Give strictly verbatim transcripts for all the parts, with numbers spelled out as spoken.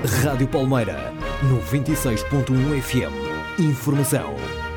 Rádio Palmeira, noventa e seis ponto um F M. Informação.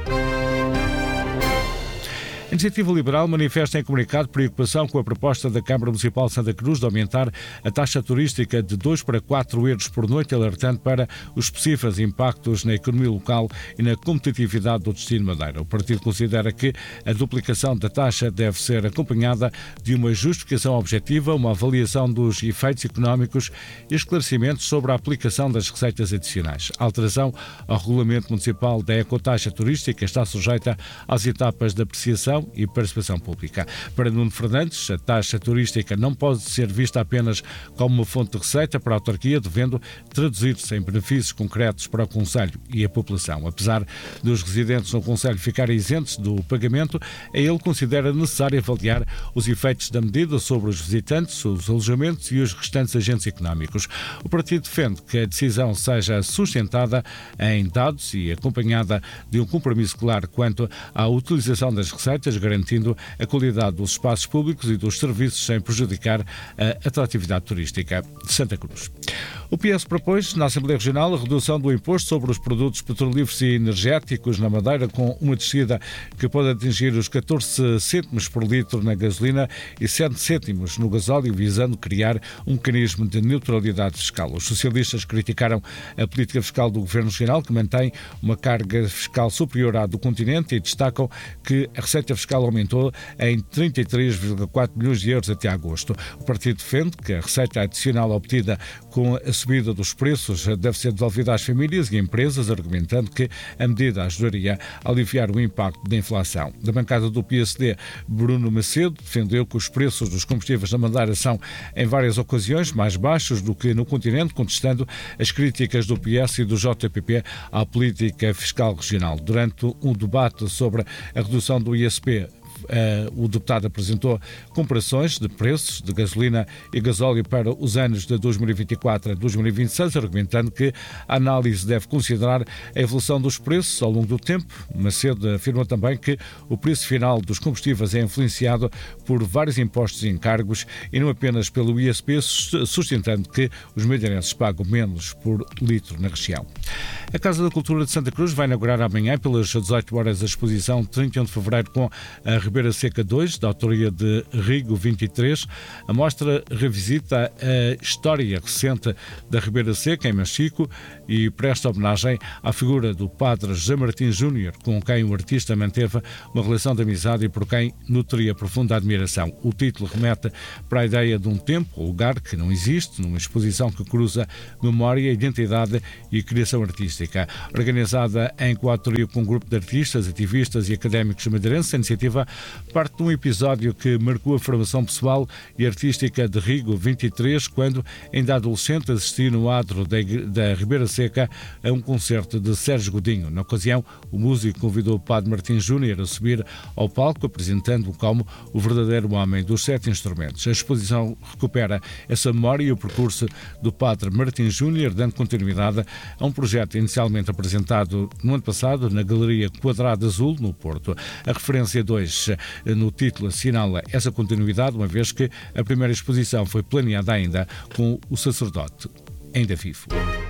A Iniciativa Liberal manifesta em comunicado preocupação com a proposta da Câmara Municipal de Santa Cruz de aumentar a taxa turística de dois para quatro euros por noite, alertando para os possíveis impactos na economia local e na competitividade do destino Madeira. O partido considera que a duplicação da taxa deve ser acompanhada de uma justificação objetiva, uma avaliação dos efeitos económicos e esclarecimentos sobre a aplicação das receitas adicionais. A alteração ao Regulamento Municipal da Ecotaxa Turística está sujeita às etapas de apreciação e participação pública. Para Nuno Fernandes, a taxa turística não pode ser vista apenas como uma fonte de receita para a autarquia, devendo traduzir-se em benefícios concretos para o Concelho e a população. Apesar dos residentes no Concelho ficarem isentos do pagamento, ele considera necessário avaliar os efeitos da medida sobre os visitantes, os alojamentos e os restantes agentes económicos. O partido defende que a decisão seja sustentada em dados e acompanhada de um compromisso claro quanto à utilização das receitas, garantindo a qualidade dos espaços públicos e dos serviços sem prejudicar a atratividade turística de Santa Cruz. O P S propôs na Assembleia Regional a redução do imposto sobre os produtos petrolíferos e energéticos na Madeira, com uma descida que pode atingir os catorze cêntimos por litro na gasolina e sete cêntimos no gasóleo, visando criar um mecanismo de neutralidade fiscal. Os socialistas criticaram a política fiscal do Governo Regional, que mantém uma carga fiscal superior à do continente, e destacam que a receita fiscal aumentou em trinta e três vírgula quatro milhões de euros até agosto. O partido defende que a receita adicional obtida com a subida dos preços deve ser devolvida às famílias e empresas, argumentando que a medida ajudaria a aliviar o impacto da inflação. Da bancada do P S D, Bruno Macedo defendeu que os preços dos combustíveis na Madeira são, em várias ocasiões, mais baixos do que no continente, contestando as críticas do P S e do J P P à política fiscal regional. Durante um debate sobre a redução do I S P, Uh, o deputado apresentou comparações de preços de gasolina e gasóleo para os anos de dois mil e vinte e quatro a dois mil e vinte e seis, argumentando que a análise deve considerar a evolução dos preços ao longo do tempo. Macedo afirmou também que o preço final dos combustíveis é influenciado por vários impostos e encargos e não apenas pelo I S P, sustentando que os madeirenses pagam menos por litro na região. A Casa da Cultura de Santa Cruz vai inaugurar amanhã, pelas dezoito horas, a exposição trinta e um de fevereiro com a Ribeira Seca dois, da autoria de Rigo vinte e três. A mostra revisita a história recente da Ribeira Seca, em Machico, e presta homenagem à figura do padre José Martins Júnior, com quem o artista manteve uma relação de amizade e por quem nutria profunda admiração. O título remete para a ideia de um tempo ou lugar que não existe, numa exposição que cruza memória, identidade e criação artística. Organizada em coautoria com um grupo de artistas, ativistas e académicos madeirenses, a iniciativa parte de um episódio que marcou a formação pessoal e artística de Rigo vinte e três, quando, ainda adolescente, assisti no adro da, da Ribeira Seca a um concerto de Sérgio Godinho. Na ocasião, o músico convidou o padre Martins Júnior a subir ao palco, apresentando-o como o verdadeiro homem dos sete instrumentos. A exposição recupera essa memória e o percurso do padre Martins Júnior, dando continuidade a um projeto inicialmente apresentado no ano passado na Galeria Quadrado Azul, no Porto. A referência dois no título assinala essa continuidade, uma vez que a primeira exposição foi planeada ainda com o sacerdote ainda vivo.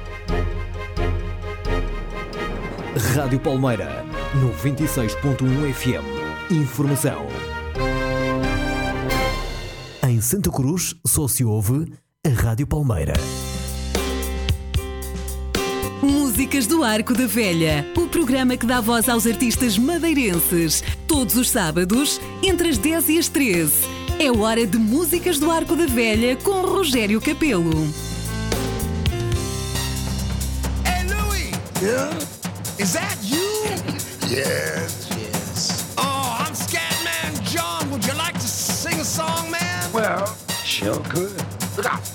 Rádio Palmeira, noventa e seis ponto um F M. Informação. Em Santa Cruz só se ouve a Rádio Palmeira. Músicas do Arco da Velha, o programa que dá voz aos artistas madeirenses. Todos os sábados, entre as dez e as treze. É hora de Músicas do Arco da Velha com Rogério Capelo. Hey, Louie! Yeah? Is that you? Yes, yes. Oh, I'm Scatman John. Would you like to sing a song, man? Well, sure could. Look out.